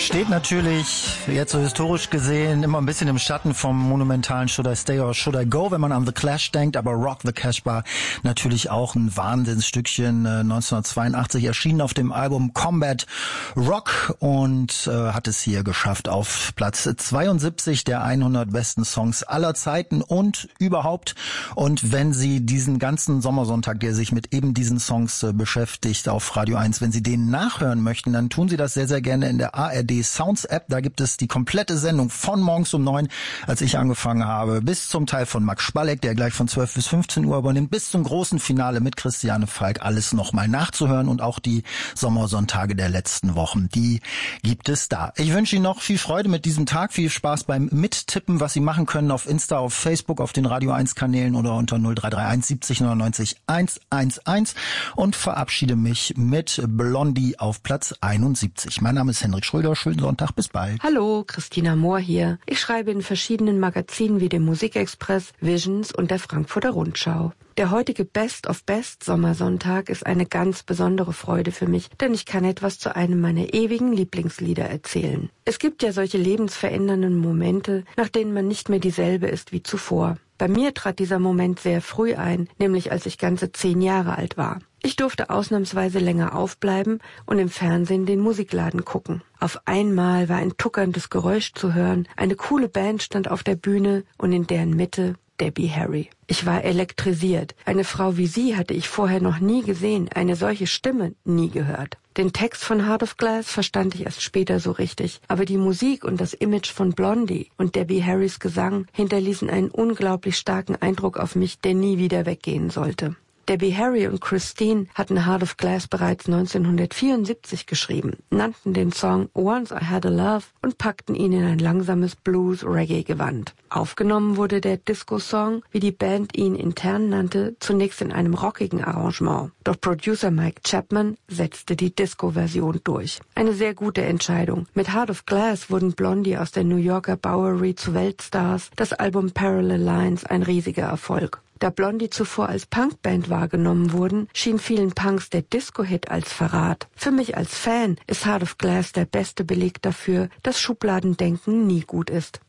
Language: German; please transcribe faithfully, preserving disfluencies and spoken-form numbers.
Steht natürlich, jetzt so historisch gesehen, immer ein bisschen im Schatten vom monumentalen Should I Stay or Should I Go, wenn man an The Clash denkt, aber Rock the Casbah natürlich auch ein Wahnsinnsstückchen, äh, neunzehnhundertzweiundachtzig erschienen auf dem Album Combat Rock und äh, hat es hier geschafft auf Platz zweiundsiebzig der hundert besten Songs aller Zeiten und überhaupt. Und wenn Sie diesen ganzen Sommersonntag, der sich mit eben diesen Songs äh, beschäftigt auf Radio eins, wenn Sie den nachhören möchten, dann tun Sie das sehr, sehr gerne in der A R D Sounds App. Da gibt es die komplette Sendung von morgens um neun, als ich angefangen habe, bis zum Teil von Max Spalleck, der gleich von zwölf bis fünfzehn Uhr übernimmt, bis zum großen Finale mit Christiane Falk, alles nochmal nachzuhören und auch die Sommersonntage der letzten Wochen, die gibt es da. Ich wünsche Ihnen noch viel Freude mit diesem Tag, viel Spaß beim Mittippen, was Sie machen können auf Insta, auf Facebook, auf den Radio eins Kanälen oder unter null drei drei eins siebzig neunundneunzig hundertelf und verabschiede mich mit Blondie auf Platz einundsiebzig. Mein Name ist Henrik Schröder, schönen Sonntag, bis bald. Hallo, Christina Mohr hier. Ich schreibe in verschiedenen Magazinen wie dem Musikexpress, Visions und der Frankfurter Rundschau. Der heutige Best of Best Sommersonntag ist eine ganz besondere Freude für mich, denn ich kann etwas zu einem meiner ewigen Lieblingslieder erzählen. Es gibt ja solche lebensverändernden Momente, nach denen man nicht mehr dieselbe ist wie zuvor. Bei mir trat dieser Moment sehr früh ein, nämlich als ich ganze zehn Jahre alt war. Ich durfte ausnahmsweise länger aufbleiben und im Fernsehen den Musikladen gucken. Auf einmal war ein tuckerndes Geräusch zu hören, eine coole Band stand auf der Bühne und in deren Mitte Debbie Harry. Ich war elektrisiert. Eine Frau wie sie hatte ich vorher noch nie gesehen, eine solche Stimme nie gehört. Den Text von Heart of Glass verstand ich erst später so richtig, aber die Musik und das Image von Blondie und Debbie Harrys Gesang hinterließen einen unglaublich starken Eindruck auf mich, der nie wieder weggehen sollte. Debbie Harry und Christine hatten Heart of Glass bereits neunzehnhundertvierundsiebzig geschrieben, nannten den Song Once I Had a Love und packten ihn in ein langsames Blues-Reggae-Gewand. Aufgenommen wurde der Disco-Song, wie die Band ihn intern nannte, zunächst in einem rockigen Arrangement. Doch Producer Mike Chapman setzte die Disco-Version durch. Eine sehr gute Entscheidung. Mit Heart of Glass wurden Blondie aus der New Yorker Bowery zu Weltstars, das Album Parallel Lines ein riesiger Erfolg. Da Blondie zuvor als Punkband wahrgenommen wurden, schien vielen Punks der Disco-Hit als Verrat. Für mich als Fan ist Heart of Glass der beste Beleg dafür, dass Schubladendenken nie gut ist.